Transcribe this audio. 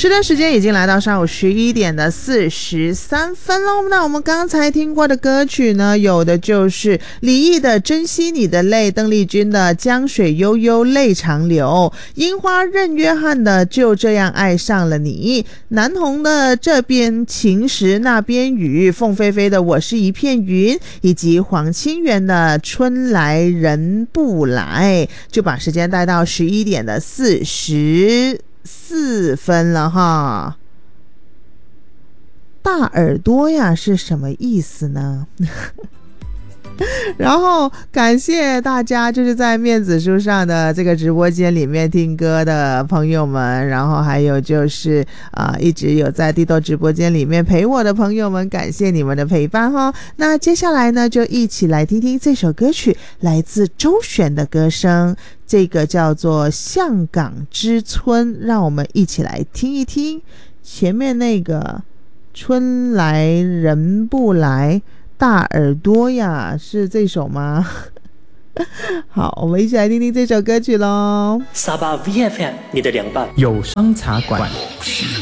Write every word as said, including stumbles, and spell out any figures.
时段时间已经来到上午十一点的四十三分了。那我们刚才听过的歌曲呢，有的就是李毅的《珍惜你的泪》，邓丽君的《江水悠悠泪长流》，樱花任约翰的《就这样爱上了你》，南红的《这边晴时那边雨》，凤飞飞的《我是一片云》，以及黄清源的《春来人不来》，就把时间带到十一点的四十四分了哈。大耳朵呀是什么意思呢？然后感谢大家就是在面子书上的这个直播间里面听歌的朋友们，然后还有就是啊、呃、一直有在地豆直播间里面陪我的朋友们，感谢你们的陪伴哈。那接下来呢，就一起来听听这首歌曲，来自周璇的歌声，这个叫做《向港之春》，让我们一起来听一听前面那个春来人不来，大耳朵呀，是这首吗？好，我们一起来听听这首歌曲咯。 沙巴 V F M 你的凉拌有声茶馆。